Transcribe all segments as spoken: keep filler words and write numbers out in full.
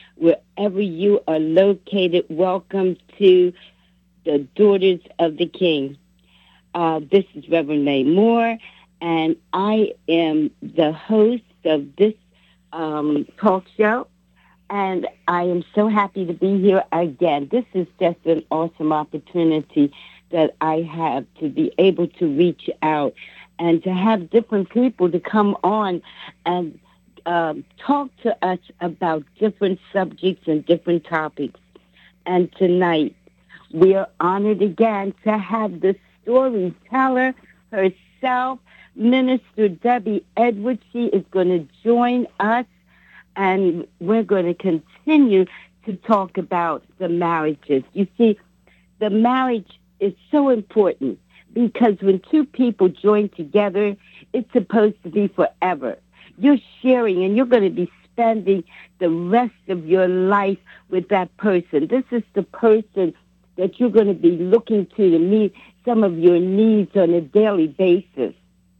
wherever you are located. Welcome to the Daughters of the King. Uh, this is Reverend May Moore, and I am the host of this um, talk show. And I am so happy to be here again. This is just an awesome opportunity that I have to be able to reach out and to have different people to come on and um, talk to us about different subjects and different topics. And tonight, we are honored again to have the storyteller herself, Minister Debbie Edwards. She is going to join us, and we're going to continue to talk about the marriages. You see, the marriage is so important because when two people join together, it's supposed to be forever. You're sharing, and you're going to be spending the rest of your life with that person. This is the person that you're going to be looking to to meet some of your needs on a daily basis.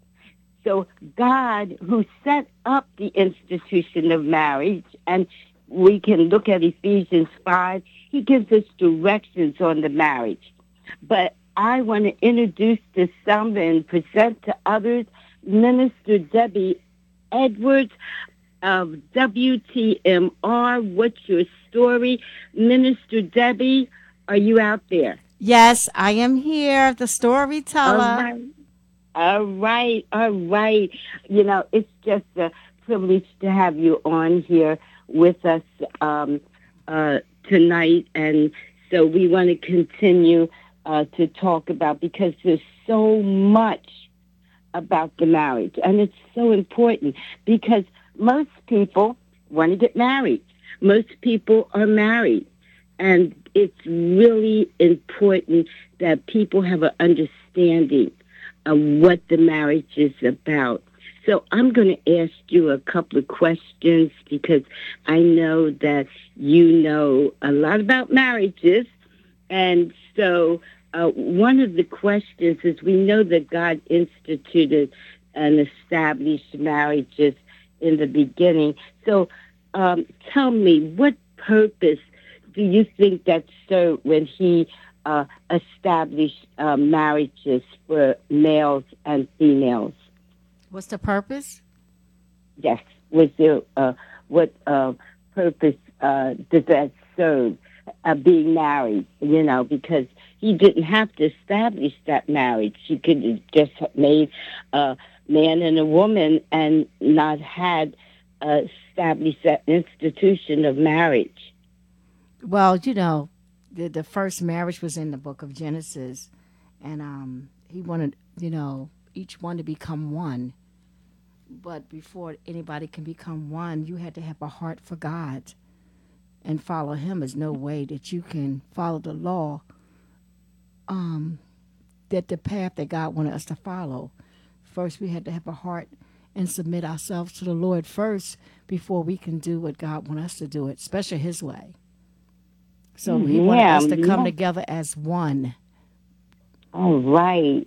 So God, who set up the institution of marriage, and we can look at Ephesians five, he gives us directions on the marriage. But I want to introduce to some and present to others Minister Debbie Edwards of W T M R. What's your story? Minister Debbie, are you out there? Yes, I am here, the All storyteller. right. All right, all right. You know, it's just a privilege to have you on here with us um, uh, tonight. And so we want to continue uh, to talk about, because there's so much about the marriage. And it's so important because most people want to get married. Most people are married. And it's really important that people have an understanding of what the marriage is about. So I'm going to ask you a couple of questions because I know that you know a lot about marriages. And so uh, one of the questions is, we know that God instituted and established marriages in the beginning. So um, tell me, what purpose do you think that served when he uh, established uh, marriages for males and females? What's the purpose? Yes. Was there uh, what uh, purpose uh, did that serve? Uh, being married, you know, because he didn't have to establish that marriage. He could have just made a man and a woman and not had uh, established that institution of marriage. Well, you know, the, the first marriage was in the book of Genesis, and um, he wanted, you know, each one to become one. But before anybody can become one, you had to have a heart for God and follow Him. There's no way that you can follow the law, um, that the path that God wanted us to follow. First, we had to have a heart and submit ourselves to the Lord first before we can do what God wants us to do it, especially His way. So He wanted Yeah, us to come yeah. together as one. All right,